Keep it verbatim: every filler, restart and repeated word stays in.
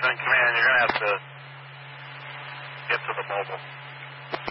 Command, you're going to have to get to the mobile.